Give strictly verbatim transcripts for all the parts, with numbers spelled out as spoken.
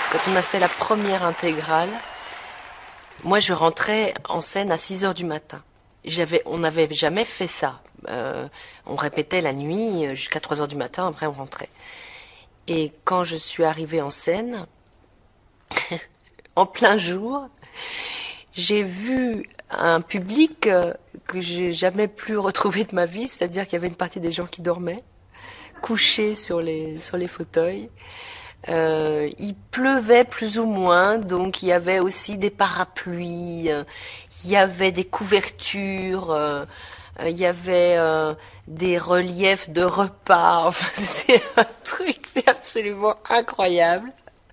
quand on a fait la première intégrale, moi je rentrais en scène à six heures du matin. J'avais, on n'avait jamais fait ça. Euh, on répétait la nuit jusqu'à trois heures du matin, après on rentrait. Et quand je suis arrivée en scène, en plein jour, j'ai vu un public que j'ai jamais plus retrouvé de ma vie, c'est-à-dire qu'il y avait une partie des gens qui dormaient, couchés sur les, sur les fauteuils. Euh, il pleuvait plus ou moins, donc il y avait aussi des parapluies, euh, il y avait des couvertures, euh, euh, il y avait euh, des reliefs de repas. Enfin, c'était un truc absolument incroyable.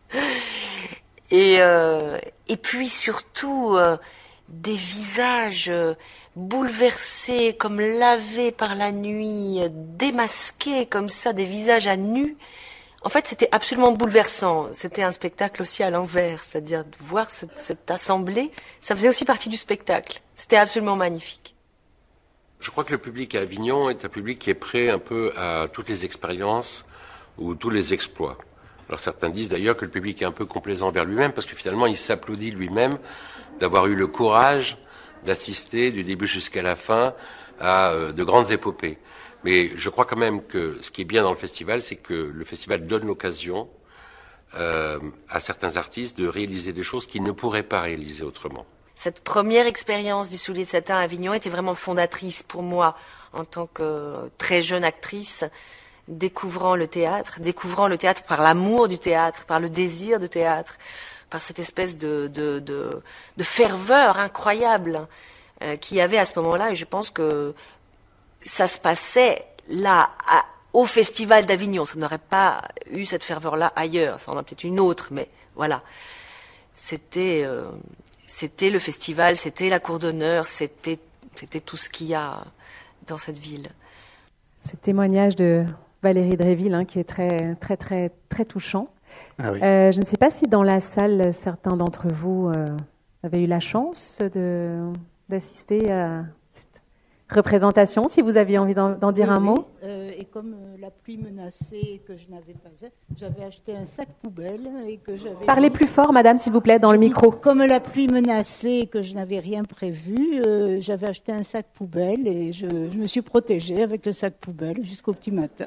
Et, euh, et puis surtout euh, des visages bouleversés, comme lavés par la nuit, démasqués comme ça, des visages à nu. En fait, c'était absolument bouleversant. C'était un spectacle aussi à l'envers, c'est-à-dire de voir cette, cette assemblée, ça faisait aussi partie du spectacle. C'était absolument magnifique. Je crois que le public à Avignon est un public qui est prêt un peu à toutes les expériences ou tous les exploits. Alors certains disent d'ailleurs que le public est un peu complaisant envers lui-même parce que finalement il s'applaudit lui-même d'avoir eu le courage d'assister du début jusqu'à la fin à euh, de grandes épopées. Mais je crois quand même que ce qui est bien dans le festival, c'est que le festival donne l'occasion euh, à certains artistes de réaliser des choses qu'ils ne pourraient pas réaliser autrement. Cette première expérience du Soulier de Satin à Avignon était vraiment fondatrice pour moi en tant que très jeune actrice, découvrant le théâtre, découvrant le théâtre par l'amour du théâtre, par le désir de théâtre, par cette espèce de, de, de, de ferveur incroyable euh, qu'il y avait à ce moment-là. Et je pense que ça se passait là, à, au Festival d'Avignon. Ça n'aurait pas eu cette ferveur-là ailleurs. Ça en a peut-être une autre, mais voilà. C'était, euh, c'était le festival, c'était la cour d'honneur, c'était, c'était tout ce qu'il y a dans cette ville. Ce témoignage de Valérie Dréville, hein, qui est très, très, très, très touchant. Ah oui. euh, je ne sais pas si dans la salle, certains d'entre vous euh, avaient eu la chance de, d'assister à cette représentation, si vous aviez envie d'en, d'en dire oui, un oui. mot. Euh, et comme euh, la pluie menaçait que je n'avais pas, j'avais acheté un sac poubelle et que j'avais. Parlez plus fort, madame, s'il vous plaît, dans je le dis, micro. Comme la pluie menaçait et que je n'avais rien prévu, euh, j'avais acheté un sac poubelle et je, je me suis protégée avec le sac poubelle jusqu'au petit matin.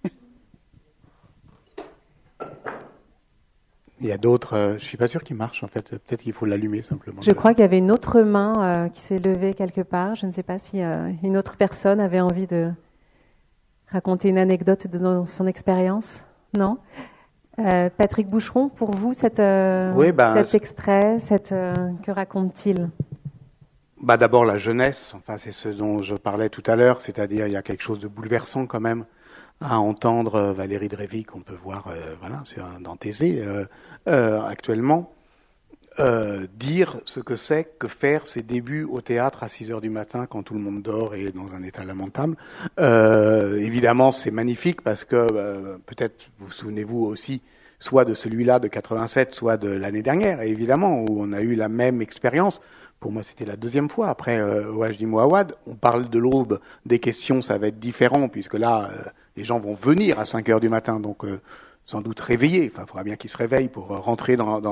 Il y a d'autres, euh, je suis pas sûr qu'il marche en fait. Peut-être qu'il faut l'allumer simplement. Je crois qu'il y avait une autre main euh, qui s'est levée quelque part. Je ne sais pas si euh, une autre personne avait envie de raconter une anecdote de son expérience. Non. Euh, Patrick Boucheron, pour vous, cette, euh, Oui, ben, cet c'est- extrait, cette, euh, que raconte-t-il? Bah d'abord la jeunesse. Enfin, c'est ce dont je parlais tout à l'heure, c'est-à-dire il y a quelque chose de bouleversant quand même à entendre euh, Valérie Dréville qu'on peut voir, euh, voilà, c'est un dans Thésée euh, euh, actuellement. Euh, dire ce que c'est que faire ses débuts au théâtre à six heures du matin quand tout le monde dort et est dans un état lamentable. Euh, évidemment, c'est magnifique parce que euh, peut-être vous souvenez-vous aussi soit de celui-là de quatre-vingt-sept, soit de l'année dernière, et évidemment, où on a eu la même expérience. Pour moi, c'était la deuxième fois. Après euh, Wajdi Mouawad, on parle de l'aube des questions, ça va être différent, puisque là, euh, les gens vont venir à cinq heures du matin, donc... Euh, sans doute réveillés. Enfin, il faudra bien qu'ils se réveillent pour rentrer dans, dans,